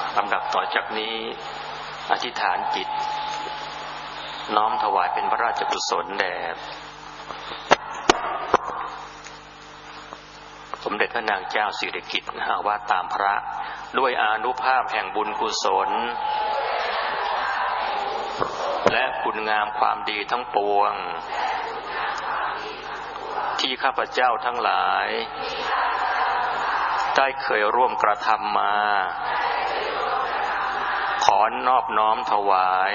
ลำดับต่อจากนี้อธิษฐานจิตน้อมถวายเป็นพระราชกุศลแด่สมเด็จพระนางเจ้าสิริกิติ์ว่าตามพระด้วยอานุภาพแห่งบุญกุศลและคุณงามความดีทั้งปวงที่ข้าพเจ้าทั้งหลายได้เคยร่วมกระทำมาขอนอบน้อมถวาย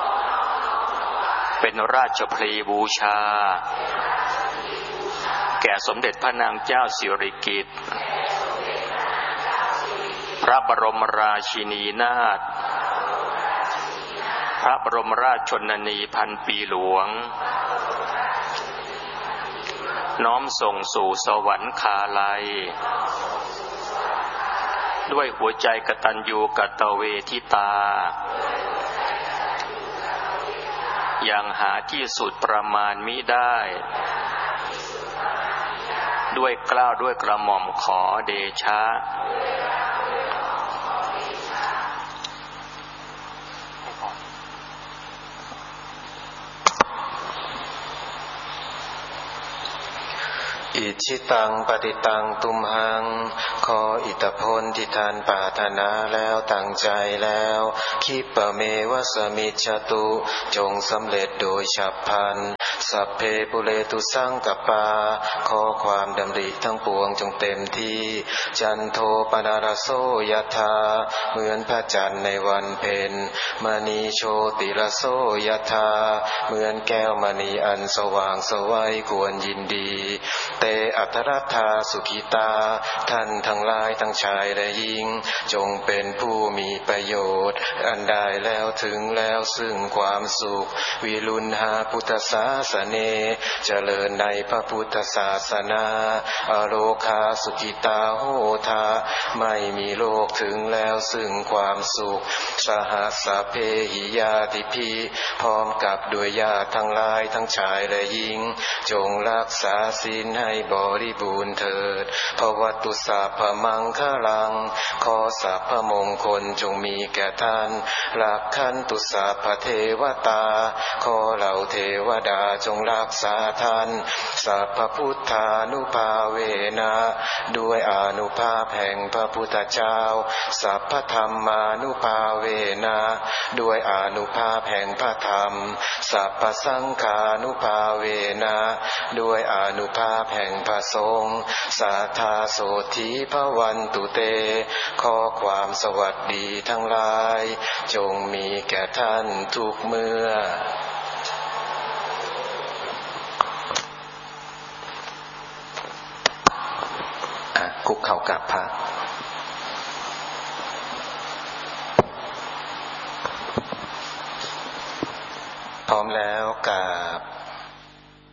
เป็นราชพลีบูชาแก่สมเด็จพระนางเจ้าสิริกิติ์พระบรมราชินีนาถพระบรมราชชนนีพันปีหลวงน้อมส่งสู่สวรรคาลัยด้วยหัวใจกตัญญูกตเวทิตาอย่างหาที่สุดประมาณมิได้ด้วยเกล้าด้วยกระหม่อมขอเดชะอิชิตังปฏิตังตุมหังขออิทธิพลที่ท่านปรารถนาแล้วตั้งใจแล้วคิปะเมวะสมิจฉตุจงสำเร็จโดยฉับพลันสัพเพปุเรตุสังกปาขอความดำริทั้งปวงจงเต็มที่จันโทปนารโสยถาเหมือนพระจันทร์ในวันเพ็ญมณีโชติรโสยถาเหมือนแก้วมณีอันสว่างไสวควรยินดีเตอัตรัตถาสุขิตาท่านทั้งหลายทั้งชายและหญิงจงเป็นผู้มีประโยชน์อันได้แล้วถึงแล้วซึ่งความสุขวิรุณหาพุทธศาสเนเจริญในพระพุทธศาสนาอโลคาสุขิตาโหทาไม่มีโลกถึงแล้วซึ่งความสุขสหัสสะเพหิยาติภิพร้อมกับด้วยญาติทั้งหลายทั้งชายและหญิงจงรักษาศีลให้บริบูรณ์เถิดภวัตตุสัพพมังคลังขอสัพพมงคลจงมีแก่ท่านรักขันตุสัพพเทวตาขอเหล่าเทวดาจงรักษาท่านสัพพพุทธานุภาเวนะด้วยอานุภาพแห่งพระพุทธเจ้าสัพพธรรมานุภาเวนะด้วยอานุภาพแห่งพระธรรมสัพพสังฆานุภาเวนะด้วยอานุภาพแห่งพระสงฆ์สาธาโสธีภวันตุเตขอความสวัสดีทั้งหลายจงมีแก่ท่านทุกเมื่อคุกเข่ากับพระพร้อมแล้วกราบ